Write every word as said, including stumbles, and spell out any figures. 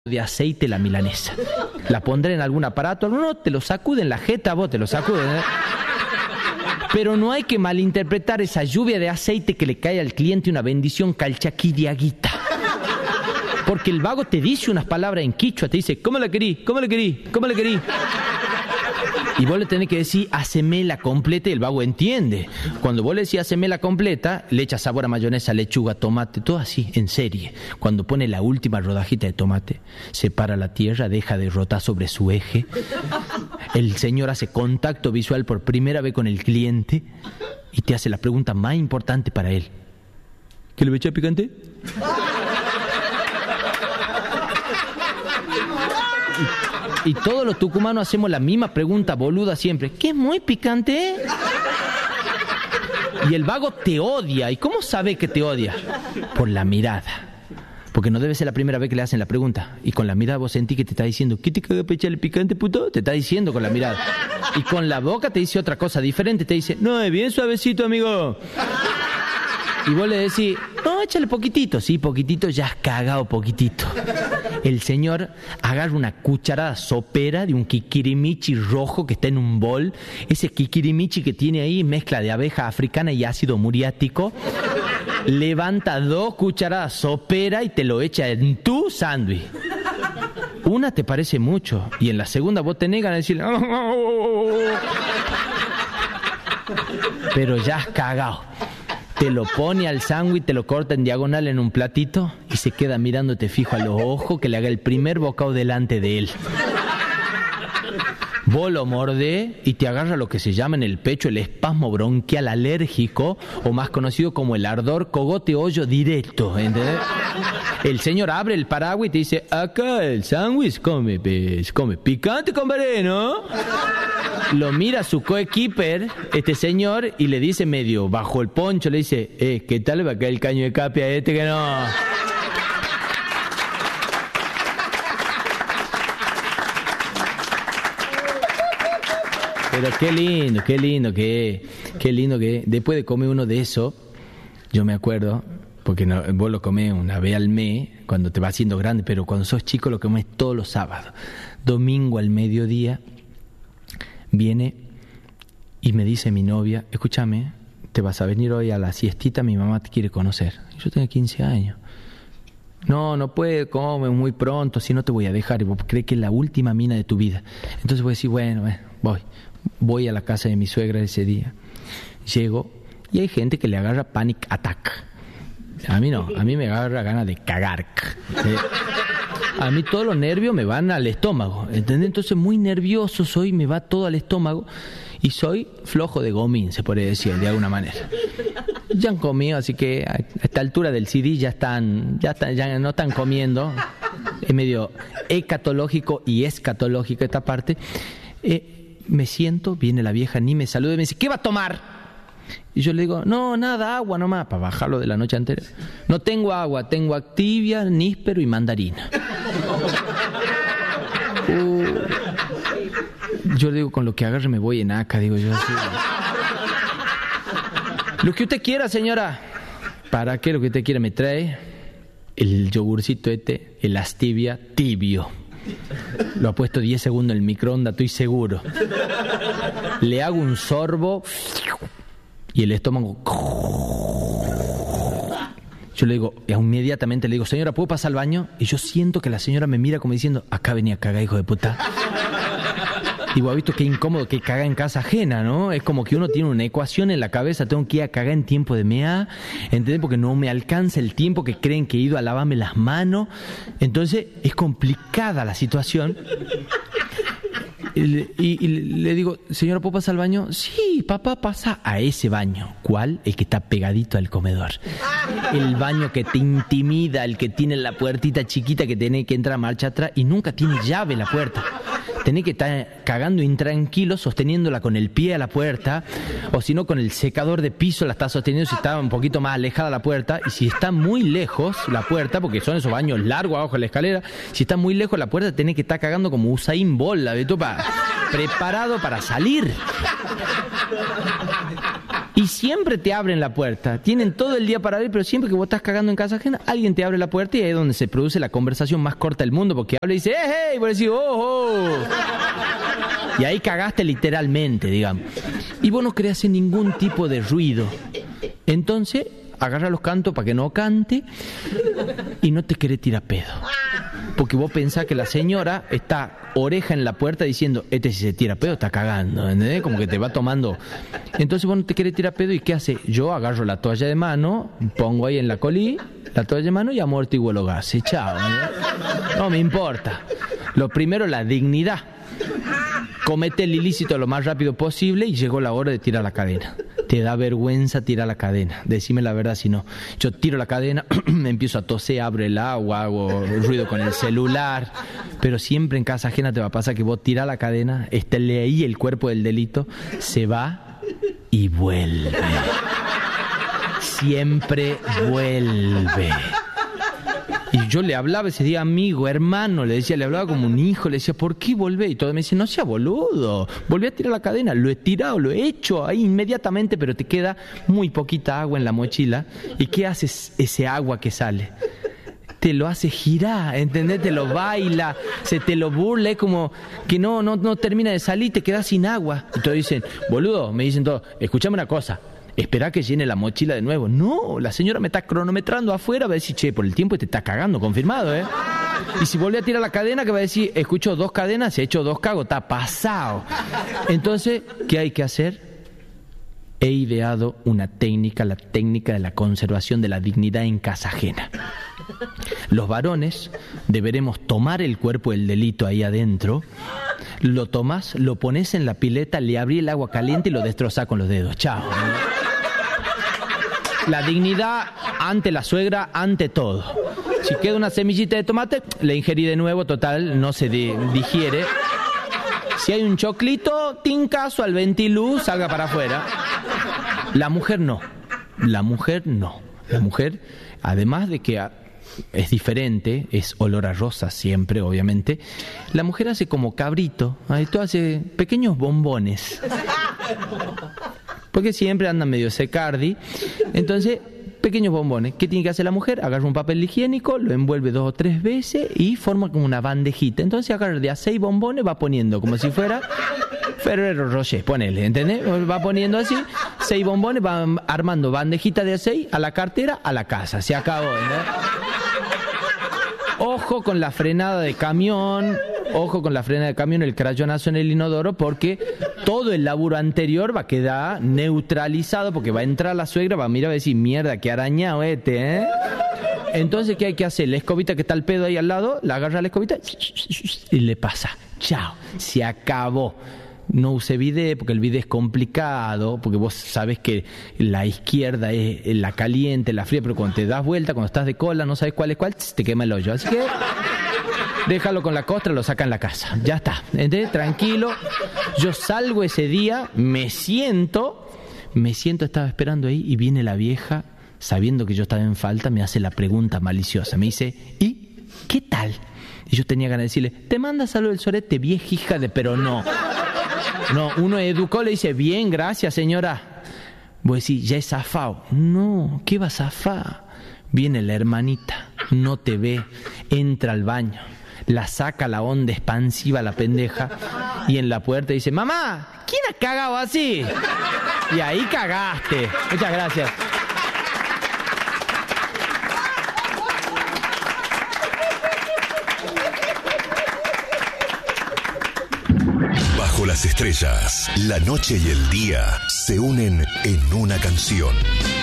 de aceite la milanesa. La pondré en algún aparato, no, te lo sacuden la jeta, vos te lo sacuden, ¿eh? Pero no hay que malinterpretar esa lluvia de aceite que le cae al cliente una bendición calchaquidiaguita. Porque el vago te dice unas palabras en quichua, te dice, ¿cómo la querí? ¿Cómo la querí? ¿Cómo la querí? Y vos le tenés que decir, haceme la completa, y el vago entiende. Cuando vos le decís, haceme la completa, le echas sabor a mayonesa, lechuga, tomate, todo así, en serie. Cuando pone la última rodajita de tomate, separa la tierra, deja de rotar sobre su eje. El señor hace contacto visual por primera vez con el cliente y te hace la pregunta más importante para él. ¿Qué le voy a echar picante? Y todos los tucumanos hacemos la misma pregunta boluda siempre. ¿Qué es muy picante? Y el vago te odia. ¿Y cómo sabe que te odia? Por la mirada. Porque no debe ser la primera vez que le hacen la pregunta. Y con la mirada vos sentís que te está diciendo, ¿qué te caga para echarle picante, puto? Te está diciendo con la mirada. Y con la boca te dice otra cosa diferente. Te dice, no, es bien suavecito, amigo. Y vos le decís, no, échale poquitito. Sí, poquitito, ya has cagado poquitito. El señor agarra una cucharada sopera de un kikirimichi rojo que está en un bol. Ese kikirimichi que tiene ahí mezcla de abeja africana y ácido muriático. Levanta dos cucharadas sopera y te lo echa en tu sándwich. Una te parece mucho y en la segunda vos tenés ganas de decirle, oh, oh, oh, oh. Pero ya has cagado. Te lo pone al sándwich, te lo corta en diagonal en un platito y se queda mirándote fijo a los ojos que le haga el primer bocado delante de él. Vos lo mordés y te agarra lo que se llama en el pecho el espasmo bronquial alérgico, o más conocido como el ardor cogote hoyo directo, ¿entendés? El señor abre el paraguas y te dice, acá el sándwich come, pez, come picante, compadre, ¿no? Lo mira su coequiper, este señor, y le dice medio bajo el poncho, le dice, eh, ¿qué tal va a caer el caño de capi a este que no? Pero qué lindo, qué lindo que qué lindo que después de comer uno de eso, yo me acuerdo, porque no, vos lo comés una vez al mes, cuando te vas haciendo grande, pero cuando sos chico lo comés todos los sábados. Domingo al mediodía, viene y me dice mi novia, escúchame, te vas a venir hoy a la siestita, mi mamá te quiere conocer. Yo tengo quince años. No, no puede, come muy pronto, si no te voy a dejar. Y vos crees que es la última mina de tu vida. Entonces voy a decir, bueno, eh, voy. Voy a la casa de mi suegra ese día. Llego y hay gente que le agarra panic attack. A mí no, a mí me agarra ganas de cagar. Eh, a mí todos los nervios me van al estómago, ¿entendés? Entonces muy nervioso soy, me va todo al estómago y soy flojo de gomín, se podría decir, de alguna manera. Ya han comido, así que a esta altura del C D ya están, ya están, ya no están comiendo. Es medio hecatológico y escatológico esta parte. Eh, me siento, viene la vieja, ni me saluda y me dice, ¿qué va a tomar? Y yo le digo, no, nada, agua nomás, para bajarlo de la noche anterior. No tengo agua, tengo Activia, níspero y mandarina. Uh, yo le digo, con lo que agarre me voy en acá, digo yo así. Lo que usted quiera, señora. ¿Para qué lo que usted quiera me trae? El yogurcito este, el Activia tibio. Lo ha puesto diez segundos en el microondas, estoy seguro. Le hago un sorbo y el estómago. Yo le digo, inmediatamente le digo, señora, ¿puedo pasar al baño? Y yo siento que la señora me mira como diciendo, acá venía a cagar, hijo de puta. Y vos has visto qué incómodo que caga en casa ajena, ¿no? Es como que uno tiene una ecuación en la cabeza, tengo que ir a cagar en tiempo de mea, ¿entendés? Porque no me alcanza el tiempo que creen que he ido a lavarme las manos. Entonces es complicada la situación. Y, y, y le digo, señora, ¿puedo pasar al baño? Sí, papá, pasa a ese baño. ¿Cuál? El que está pegadito al comedor. El baño que te intimida, el que tiene la puertita chiquita que tiene que entrar a marcha atrás y nunca tiene llave la puerta. Tenés que estar cagando intranquilo, sosteniéndola con el pie a la puerta, o si no, con el secador de piso la está sosteniendo si está un poquito más alejada la puerta, y si está muy lejos la puerta, porque son esos baños largos abajo de la escalera, si está muy lejos la puerta, tenés que estar cagando como Usain Bolt, ¿ves tú? Pa, preparado para salir. Y siempre te abren la puerta. Tienen todo el día para abrir, pero siempre que vos estás cagando en casa ajena, alguien te abre la puerta y ahí es donde se produce la conversación más corta del mundo, porque habla y dice, ¡eh, hey! Y vos decís, ¡oh, oh! Y ahí cagaste literalmente, digamos. Y vos no querés hacer ningún tipo de ruido. Entonces, agarra los cantos para que no cante y no te querés tirar pedo. Porque vos pensás que la señora está oreja en la puerta diciendo, este si se tira pedo está cagando, ¿entendés? Como que te va tomando. Entonces vos no te querés tirar pedo y ¿qué hace? Yo agarro la toalla de mano, pongo ahí en la colí la toalla de mano y amortiguo los gases. Chao, ¿no? No me importa. Lo primero, la dignidad. Comete el ilícito lo más rápido posible y llegó la hora de tirar la cadena. Te da vergüenza tirar la cadena. Decime la verdad, si no. Yo tiro la cadena, me empiezo a toser, abro el agua, hago ruido con el celular. Pero siempre en casa ajena te va a pasar que vos tirás la cadena, está ahí el cuerpo del delito, se va y vuelve. Siempre vuelve. Y yo le hablaba ese día, amigo, hermano, le decía, le hablaba como un hijo, le decía, ¿por qué volvé? Y todo me dice, no sea boludo, volví a tirar la cadena, lo he tirado, lo he hecho ahí inmediatamente, pero te queda muy poquita agua en la mochila. ¿Y qué haces ese agua que sale? Te lo hace girar, ¿entendés? Te lo baila, se te lo burla, es como que no, no, no termina de salir, te quedas sin agua. Y todos dicen, boludo, me dicen todos, escuchame una cosa. Esperá que llene la mochila de nuevo. No, la señora me está cronometrando afuera. Va a decir, che, por el tiempo te está cagando, confirmado, ¿eh? Y si vuelve a tirar la cadena, que va a decir, escucho dos cadenas, se ha hecho dos cagos, está pasado. Entonces, ¿qué hay que hacer? He ideado una técnica, la técnica de la conservación de la dignidad en casa ajena. Los varones deberemos tomar el cuerpo del delito ahí adentro, lo tomás, lo pones en la pileta, le abrí el agua caliente y lo destrozás con los dedos. Chao. La dignidad ante la suegra, ante todo. Si queda una semillita de tomate, le ingerí de nuevo, total, no se di- digiere. Si hay un choclito, tincazo al ventiluz, salga para afuera. La mujer no. La mujer no. La mujer, además de que es diferente, es olor a rosa siempre, obviamente, la mujer hace como cabrito, ahí todo hace pequeños bombones. Porque siempre andan medio secardi. Entonces, pequeños bombones. ¿Qué tiene que hacer la mujer? Agarra un papel higiénico, lo envuelve dos o tres veces y forma como una bandejita. Entonces agarra de a seis bombones, va poniendo como si fuera Ferrero Rocher, ponele, ¿entendés? Va poniendo así, seis bombones, va armando bandejita de a seis a la cartera, a la casa. Se acabó, ¿entendés? Ojo con la frenada de camión, ojo con la frenada de camión, el crayonazo en el inodoro, porque todo el laburo anterior va a quedar neutralizado, porque va a entrar la suegra, va a mirar y va a decir, mierda, qué arañado este, ¿eh? Entonces, ¿qué hay que hacer? La escobita que está el pedo ahí al lado, la agarra la escobita y le pasa. Chao, se acabó. No use bidet porque el bidet es complicado, porque vos sabés que la izquierda es la caliente, la fría, pero cuando te das vuelta, cuando estás de cola, no sabes cuál es cuál, te quema el hoyo. Así que déjalo con la costra, lo saca en la casa. Ya está, ¿entendés? Tranquilo. Yo salgo ese día, me siento, me siento, estaba esperando ahí y viene la vieja, sabiendo que yo estaba en falta, me hace la pregunta maliciosa. Me dice, ¿y qué tal? Y yo tenía ganas de decirle, te manda saludo el sorete, vieja hija de, pero no. No, uno educó, le dice, bien, gracias, señora. Voy a decir, ya es zafado. No, ¿qué va a zafar? Viene la hermanita, no te ve, entra al baño, la saca la onda expansiva, la pendeja, y en la puerta dice, mamá, ¿quién ha cagado así? Y ahí cagaste. Muchas gracias. Bajo las estrellas, la noche y el día se unen en una canción.